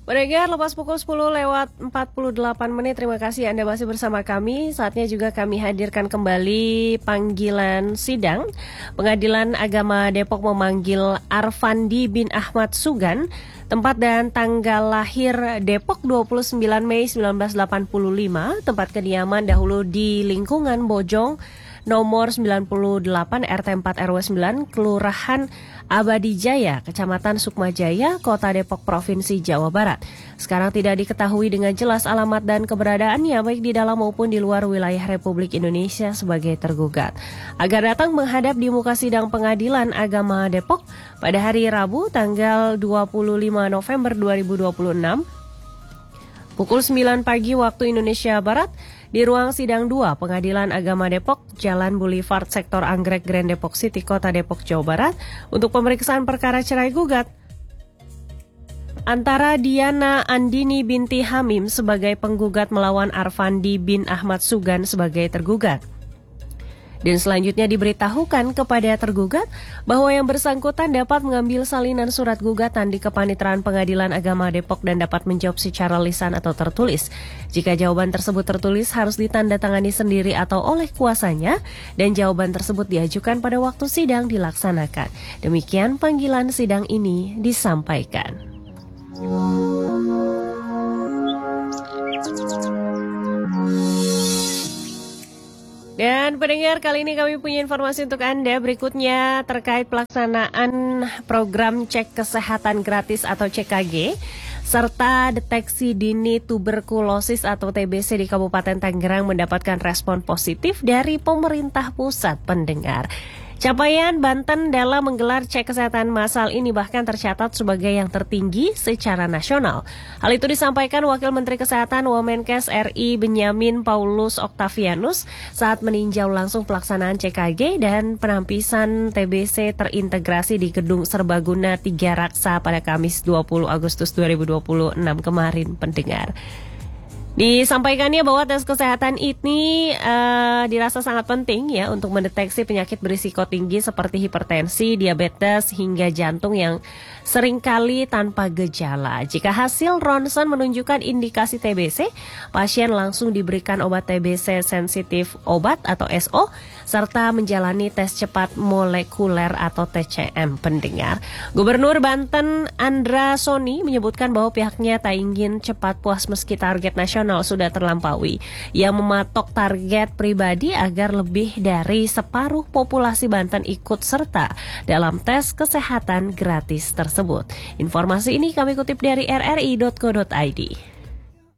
Pendengar, lepas pukul 10 lewat 48 menit, terima kasih Anda masih bersama kami. Saatnya juga kami hadirkan kembali panggilan sidang. Pengadilan Agama Depok memanggil Arfandi bin Ahmad Sugan, tempat dan tanggal lahir Depok 29 Mei 1985, tempat kediaman dahulu di lingkungan Bojong, nomor 98 RT 4 RW 9, Kelurahan Abadi Jaya, Kecamatan Sukmajaya, Kota Depok, Provinsi Jawa Barat. Sekarang tidak diketahui dengan jelas alamat dan keberadaannya baik di dalam maupun di luar wilayah Republik Indonesia sebagai tergugat. Agar datang menghadap di muka sidang Pengadilan Agama Depok pada hari Rabu tanggal 25 November 2026 pukul 9 pagi waktu Indonesia Barat di ruang sidang 2 Pengadilan Agama Depok, Jalan Boulevard Sektor Anggrek, Grand Depok City, Kota Depok, Jawa Barat untuk pemeriksaan perkara cerai gugat antara Diana Andini binti Hamim sebagai penggugat melawan Arfandi bin Ahmad Sugan sebagai tergugat. Dan selanjutnya diberitahukan kepada tergugat bahwa yang bersangkutan dapat mengambil salinan surat gugatan di Kepanitraan Pengadilan Agama Depok dan dapat menjawab secara lisan atau tertulis. Jika jawaban tersebut tertulis harus ditandatangani sendiri atau oleh kuasanya dan jawaban tersebut diajukan pada waktu sidang dilaksanakan. Demikian panggilan sidang ini disampaikan. Dan pendengar, kali ini kami punya informasi untuk Anda berikutnya terkait pelaksanaan program cek kesehatan gratis atau CKG serta deteksi dini tuberkulosis atau TBC di Kabupaten Tangerang mendapatkan respon positif dari pemerintah pusat, pendengar. Capaian Banten dalam menggelar cek kesehatan massal ini bahkan tercatat sebagai yang tertinggi secara nasional. Hal itu disampaikan Wakil Menteri Kesehatan Wamenkes RI Benyamin Paulus Octavianus saat meninjau langsung pelaksanaan CKG dan penampisan TBC terintegrasi di Gedung Serbaguna 3 Raksa pada Kamis 20 Agustus 2026 kemarin, pendengar. Disampaikannya bahwa tes kesehatan ini dirasa sangat penting ya untuk mendeteksi penyakit berisiko tinggi seperti hipertensi, diabetes, hingga jantung yang seringkali tanpa gejala. Jika hasil ronsen menunjukkan indikasi TBC, pasien langsung diberikan obat TBC sensitif obat atau SO, serta menjalani tes cepat molekuler atau TCM, pendengar. Gubernur Banten Andra Soni menyebutkan bahwa pihaknya tak ingin cepat puas meski target nasional sudah terlampaui. Ia mematok target pribadi agar lebih dari separuh populasi Banten ikut serta dalam tes kesehatan gratis tersebut. Informasi ini kami kutip dari rri.co.id.